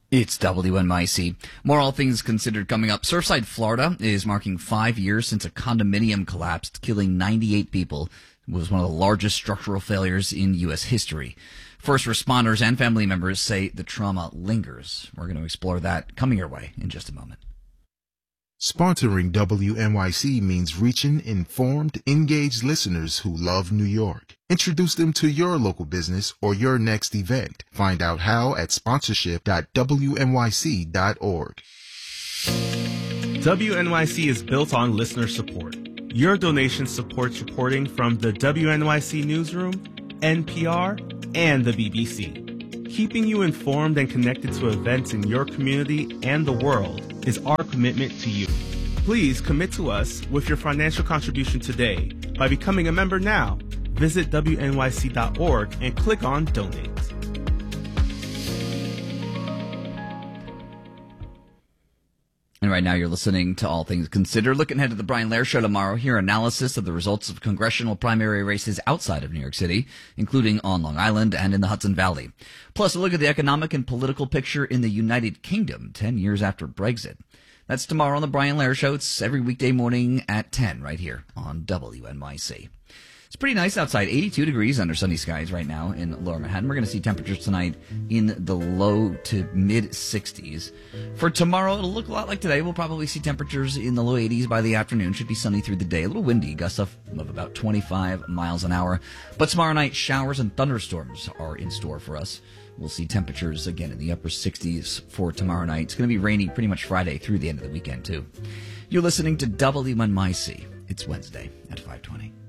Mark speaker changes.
Speaker 1: It's WNYC. More All Things Considered coming up. Surfside, Florida is marking 5 years since a condominium collapsed, killing 98 people. It was one of the largest structural failures in U.S. history. First responders and family members say the trauma lingers. We're going to explore that coming your way in just a moment.
Speaker 2: Sponsoring WNYC means reaching informed, engaged listeners who love New York. Introduce them to your local business or your next event. Find out how at sponsorship.wnyc.org.
Speaker 3: WNYC is built on listener support. Your donation supports reporting from the WNYC Newsroom, NPR, and the BBC. Keeping you informed and connected to events in your community and the world is our commitment to you. Please commit to us with your financial contribution today by becoming a member now. Visit WNYC.org and click on Donate.
Speaker 1: And right now you're listening to All Things Considered. Looking ahead to the Brian Lehrer Show tomorrow, hear analysis of the results of congressional primary races outside of New York City, including on Long Island and in the Hudson Valley. Plus, a look at the economic and political picture in the United Kingdom 10 years after Brexit. That's tomorrow on the Brian Lehrer Show. It's every weekday morning at 10 right here on WNYC. It's pretty nice outside, 82 degrees under sunny skies right now in Lower Manhattan. We're going to see temperatures tonight in the low to mid 60s. For tomorrow, it'll look a lot like today. We'll probably see temperatures in the low 80s by the afternoon. Should be sunny through the day. A little windy, gusts of about 25 miles an hour. But tomorrow night, showers and thunderstorms are in store for us. We'll see temperatures again in the upper 60s for tomorrow night. It's going to be rainy pretty much Friday through the end of the weekend, too. You're listening to WNYC. It's Wednesday at 5:20.